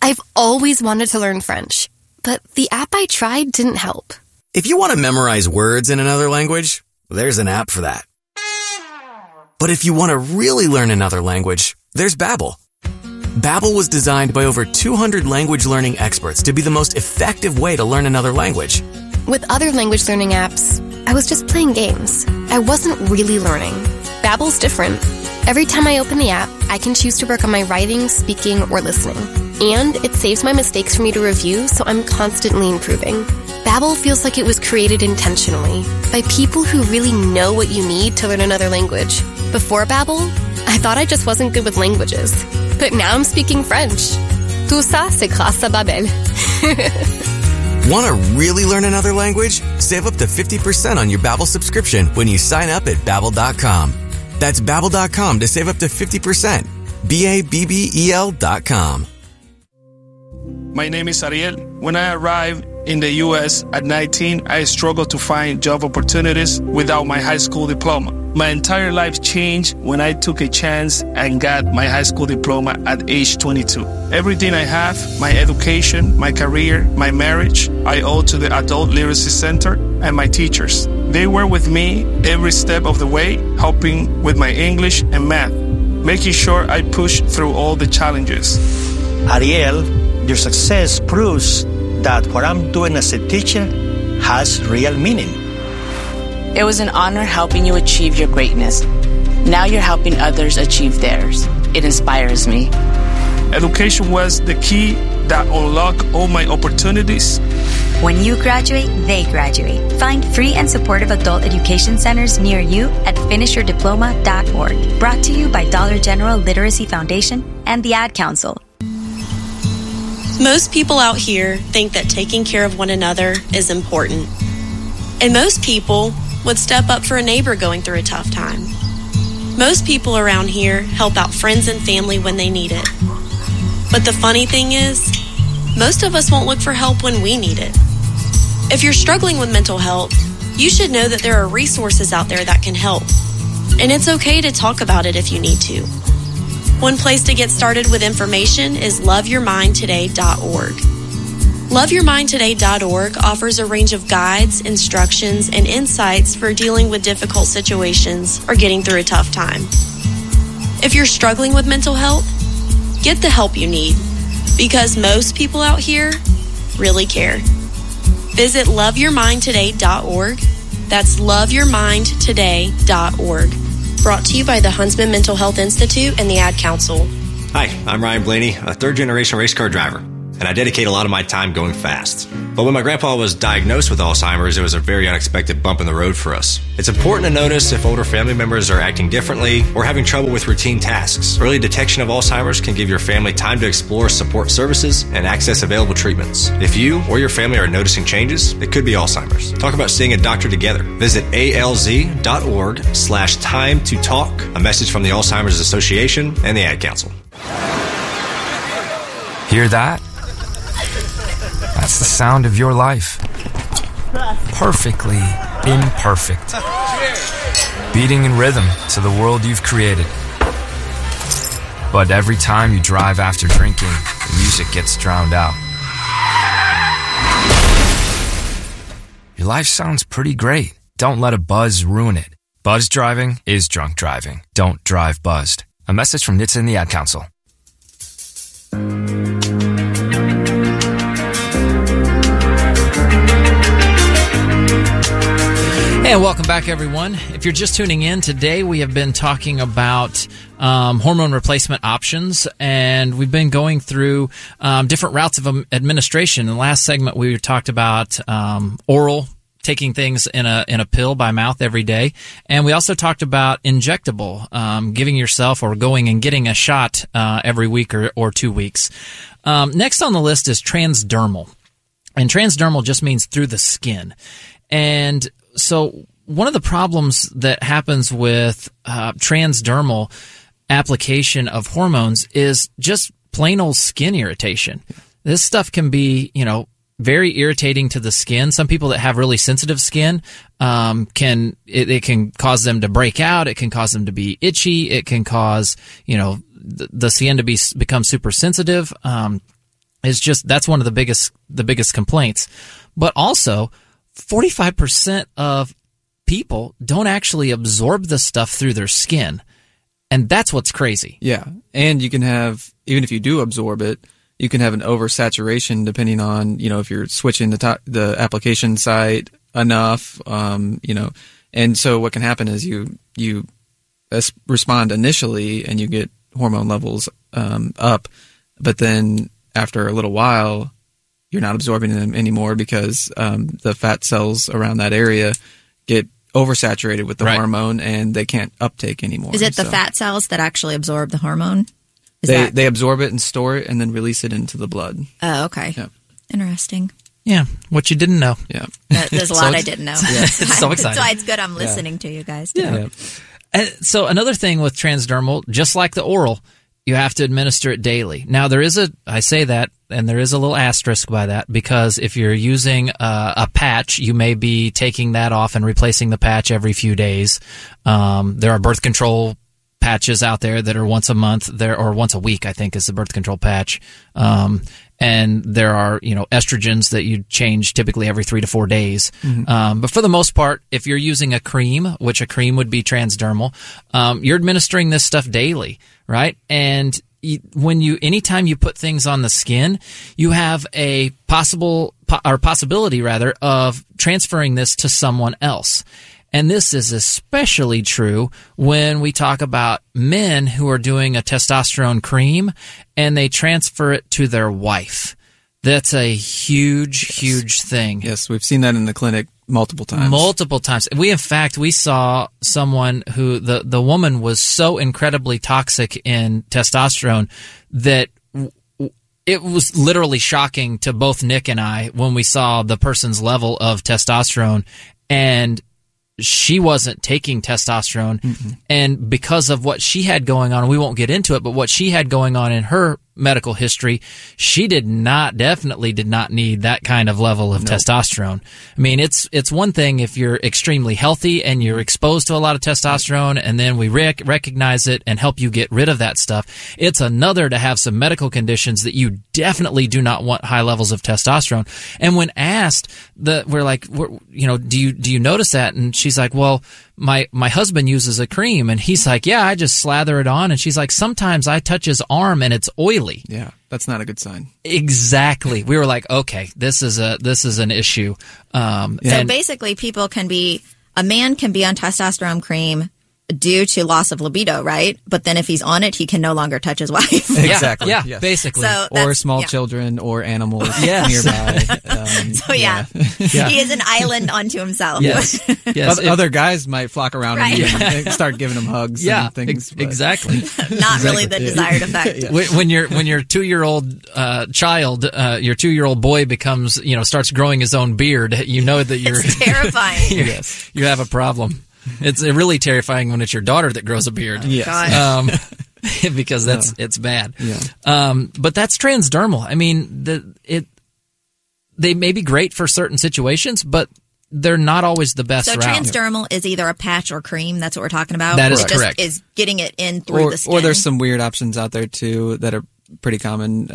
I've always wanted to learn French, but the app I tried didn't help. If you want to memorize words in another language, there's an app for that. But if you want to really learn another language, there's Babbel. Babbel was designed by over 200 language learning experts to be the most effective way to learn another language. With other language learning apps, I was just playing games. I wasn't really learning. Babbel's different. Every time I open the app, I can choose to work on my writing, speaking, or listening. And it saves my mistakes for me to review, so I'm constantly improving. Babbel feels like it was created intentionally by people who really know what you need to learn another language. Before Babbel, I thought I just wasn't good with languages. But now I'm speaking French. Tout ça, c'est grâce à Babbel. Want to really learn another language? Save up to 50% on your Babbel subscription when you sign up at Babbel.com. That's Babbel.com to save up to 50%. Babbel.com. My name is Ariel. When I arrived in the U.S. at 19, I struggled to find job opportunities without my high school diploma. My entire life changed when I took a chance and got my high school diploma at age 22. Everything I have, my education, my career, my marriage, I owe to the Adult Literacy Center and my teachers. They were with me every step of the way, helping with my English and math, making sure I pushed through all the challenges. Ariel, your success proves that what I'm doing as a teacher has real meaning. It was an honor helping you achieve your greatness. Now you're helping others achieve theirs. It inspires me. Education was the key that unlocked all my opportunities. When you graduate, they graduate. Find free and supportive adult education centers near you at finishyourdiploma.org. Brought to you by Dollar General Literacy Foundation and the Ad Council. Most people out here think that taking care of one another is important. And most people would step up for a neighbor going through a tough time. Most people around here help out friends and family when they need it. But the funny thing is, most of us won't look for help when we need it. If you're struggling with mental health, you should know that there are resources out there that can help. And it's okay to talk about it if you need to. One place to get started with information is loveyourmindtoday.org. Loveyourmindtoday.org offers a range of guides, instructions, and insights for dealing with difficult situations or getting through a tough time. If you're struggling with mental health, get the help you need, because most people out here really care. Visit loveyourmindtoday.org. That's loveyourmindtoday.org. Brought to you by the Huntsman Mental Health Institute and the Ad Council. Hi, I'm Ryan Blaney, a third-generation race car driver, and I dedicate a lot of my time going fast. But when my grandpa was diagnosed with Alzheimer's, it was a very unexpected bump in the road for us. It's important to notice if older family members are acting differently or having trouble with routine tasks. Early detection of Alzheimer's can give your family time to explore support services and access available treatments. If you or your family are noticing changes, it could be Alzheimer's. Talk about seeing a doctor together. Visit alz.org/time to talk. A message from the Alzheimer's Association and the Ad Council. Hear that? That's the sound of your life. Perfectly imperfect. Beating in rhythm to the world you've created. But every time you drive after drinking, the music gets drowned out. Your life sounds pretty great. Don't let a buzz ruin it. Buzz driving is drunk driving. Don't drive buzzed. A message from NHTSA and the Ad Council. And welcome back, everyone. If you're just tuning in, today we have been talking about hormone replacement options, and we've been going through different routes of administration. In the last segment, we talked about oral, taking things in a pill by mouth every day, and we also talked about injectable, giving yourself or going and getting a shot every week or 2 weeks. Next on the list is transdermal, and transdermal just means through the skin. And so one of the problems that happens with transdermal application of hormones is just plain old skin irritation. This stuff can be, very irritating to the skin. Some people that have really sensitive skin it can cause them to break out. It can cause them to be itchy. It can cause the skin to become super sensitive. It's just, that's one of the biggest complaints. But also, 45% of people don't actually absorb the stuff through their skin. And that's what's crazy. Yeah. And you can have, even if you do absorb it, you can have an oversaturation depending on, if you're switching the application site enough, and so what can happen is you respond initially and you get hormone levels up, but then after a little while, you're not absorbing them anymore because the fat cells around that area get oversaturated with the hormone and they can't uptake anymore. Is it the fat cells that actually absorb the hormone? They absorb it and store it and then release it into the blood. Oh, okay. Yeah. Interesting. Yeah, what you didn't know. Yeah. There's a lot I didn't know. Yeah. It's so exciting. That's why it's good I'm listening to you guys. Yeah. So another thing with transdermal, just like the oral, you have to administer it daily. Now, I say that, and there is a little asterisk by that, because if you're using a patch, you may be taking that off and replacing the patch every few days. There are birth control patches out there that are once a month, or once a week, I think, is the birth control patch. And there are, estrogens that you change typically every 3 to 4 days. Mm-hmm. But for the most part, if you're using a cream, which a cream would be transdermal, you're administering this stuff daily, right? And anytime you put things on the skin, you have a possibility rather of transferring this to someone else. And this is especially true when we talk about men who are doing a testosterone cream and they transfer it to their wife. That's a huge thing. Yes, we've seen that in the clinic multiple times. We saw someone who, the woman was so incredibly toxic in testosterone that it was literally shocking to both Nick and I when we saw the person's level of testosterone, and she wasn't taking testosterone. Mm-hmm. And because of what she had going on, we won't get into it, but what she had going on in her medical history, she definitely did not need that kind of level of testosterone. I mean, it's one thing if you're extremely healthy and you're exposed to a lot of testosterone, and then we recognize it and help you get rid of that stuff. It's another to have some medical conditions that you definitely do not want high levels of testosterone. And when asked, we're like, do you notice that? And she's like, well, my husband uses a cream, and he's like, yeah, I just slather it on. And she's like, sometimes I touch his arm and it's oily. Yeah, that's not a good sign. Exactly. We were like, okay, this is an issue. So basically, a man can be on testosterone cream due to loss of libido, right? But then if he's on it, he can no longer touch his wife. Exactly. Yeah, yes. basically. Or small children or animals nearby. He is an island unto himself. Yes. Other guys might flock around him and start giving him hugs and things. Exactly. Not really the desired effect. When your 2-year-old child, your 2-year-old boy becomes, starts growing his own beard, you know that it's terrifying. You have a problem. It's really terrifying when it's your daughter that grows a beard. Yes. Because it's bad. Yeah. But that's transdermal. I mean, they may be great for certain situations, but they're not always the best route. So transdermal is either a patch or cream. That's what we're talking about. That is correct. Is getting it in through the skin. Or there's some weird options out there too that are pretty common.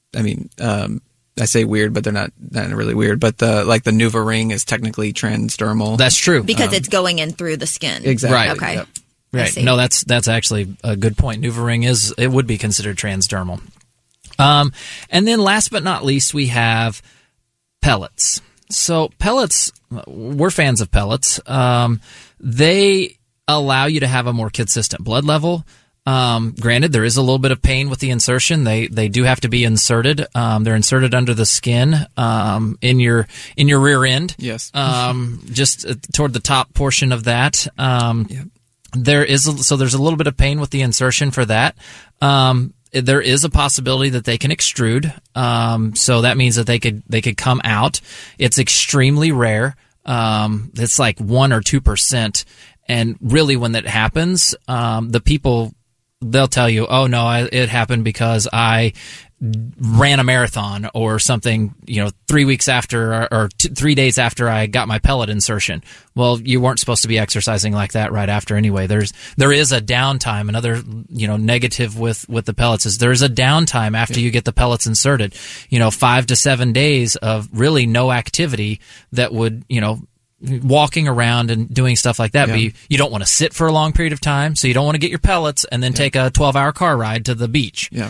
I say weird, but they're not really weird. But the NuvaRing is technically transdermal. That's true because it's going in through the skin. Exactly. Right. Okay. Yep. Right. No, that's actually a good point. NuvaRing would be considered transdermal. And then last but not least, we have pellets. So pellets, we're fans of pellets. They allow you to have a more consistent blood level. Granted, there is a little bit of pain with the insertion. They do have to be inserted. They're inserted under the skin, in your rear end. Yes. Just toward the top portion of that. Yep. There's a little bit of pain with the insertion for that. There is a possibility that they can extrude. So that means that they could come out. It's extremely rare. It's like 1 or 2%. And really when that happens, the people, they'll tell you, oh no, it happened because I ran a marathon or something, 3 weeks after or 3 days after I got my pellet insertion. Well, you weren't supposed to be exercising like that right after anyway. There is a downtime. Another, negative with the pellets is there's a downtime after you get the pellets inserted. 5 to 7 days of really no activity that would, walking around and doing stuff like that. Yeah. But you don't want to sit for a long period of time, so you don't want to get your pellets and then take a 12-hour car ride to the beach. Yeah.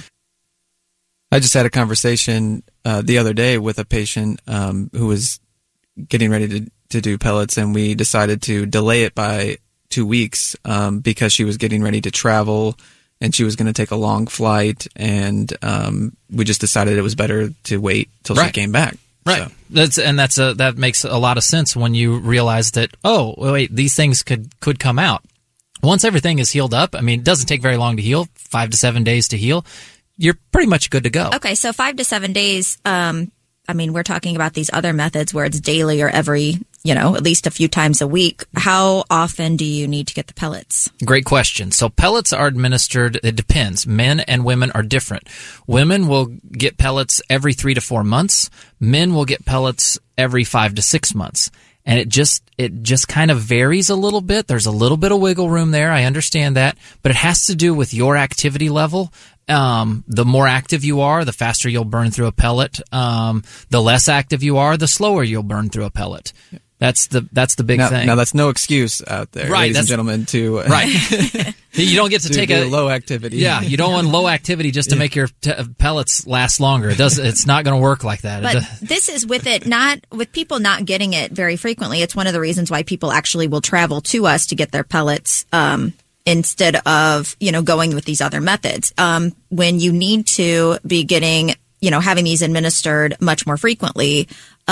I just had a conversation the other day with a patient who was getting ready to do pellets, and we decided to delay it by 2 weeks because she was getting ready to travel and she was going to take a long flight, and we just decided it was better to wait till she came back. Right. So. That makes a lot of sense when you realize that, oh, wait, these things could come out. Once everything is healed up, it doesn't take very long to heal, 5 to 7 days to heal. You're pretty much good to go. Okay, so 5 to 7 days, we're talking about these other methods where it's daily or every, at least a few times a week. How often do you need to get the pellets? Great question. So pellets are administered, it depends. Men and women are different. Women will get pellets every 3 to 4 months. Men will get pellets every 5 to 6 months. And it just kind of varies a little bit. There's a little bit of wiggle room there. I understand that, but it has to do with your activity level. The more active you are, the faster you'll burn through a pellet. The less active you are, the slower you'll burn through a pellet. That's the big thing. Now that's no excuse out there, ladies and gentlemen, to right. You don't get to take a low activity. Yeah, you don't want low activity just to make your pellets last longer. It's not going to work like that. But this is with people not getting it very frequently. It's one of the reasons why people actually will travel to us to get their pellets instead of going with these other methods. When you need to be getting having these administered much more frequently,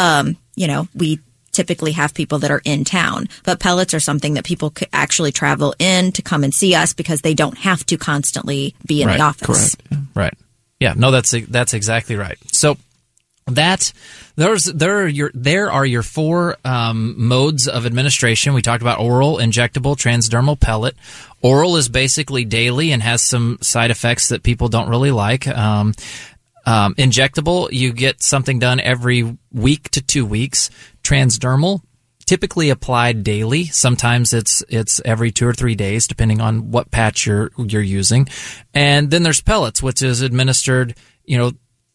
we typically have people that are in town, but pellets are something that people could actually travel in to come and see us because they don't have to constantly be in the office. Correct. Right. Yeah. No, that's exactly right. So there are your 4 modes of administration. We talked about oral, injectable, transdermal, pellet. Oral is basically daily and has some side effects that people don't really like. Injectable, you get something done every week to 2 weeks. Transdermal, typically applied daily. Sometimes it's every 2 or 3 days, depending on what patch you're using. And then there's pellets, which is administered, 2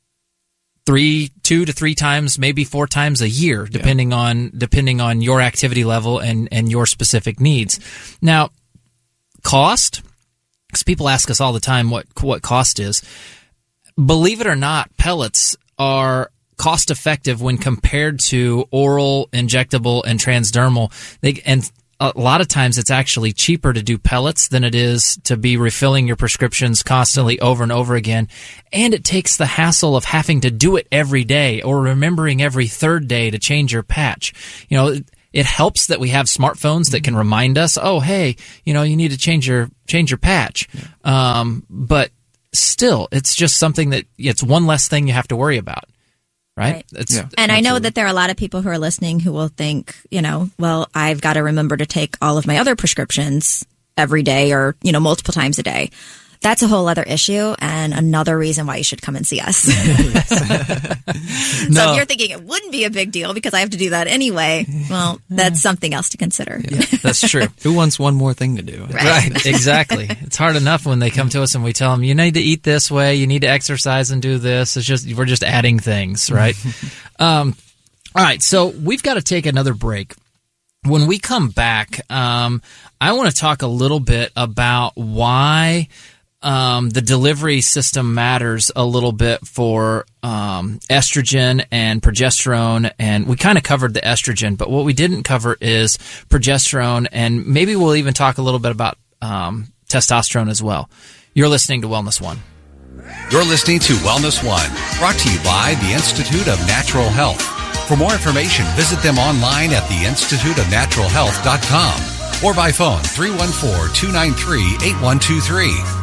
to 3 times, maybe 4 times a year, depending on your activity level and your specific needs. Now, cost, because people ask us all the time what cost is. Believe it or not, pellets are cost effective when compared to oral, injectable, and transdermal. And a lot of times it's actually cheaper to do pellets than it is to be refilling your prescriptions constantly over and over again. And it takes the hassle of having to do it every day or remembering every 3rd day to change your patch. It helps that we have smartphones that can remind us, oh, hey, you need to change your patch. But still, it's just something that it's one less thing you have to worry about. Right. And I know that there are a lot of people who are listening who will think, well, I've got to remember to take all of my other prescriptions every day or, multiple times a day. That's a whole other issue and another reason why you should come and see us. So if you're thinking it wouldn't be a big deal because I have to do that anyway, well, that's something else to consider. Yeah, that's true. Who wants one more thing to do? Right. Exactly. It's hard enough when they come to us and we tell them, you need to eat this way, you need to exercise and do this. We're just adding things, right? All right. So we've got to take another break. When we come back, I want to talk a little bit about why the delivery system matters a little bit for estrogen and progesterone, and we kind of covered the estrogen, but what we didn't cover is progesterone, and maybe we'll even talk a little bit about testosterone as well. You're listening to Wellness One. You're listening to Wellness One, brought to you by the Institute of Natural Health. For more information, visit them online at theinstituteofnaturalhealth.com or by phone 314-293-8123.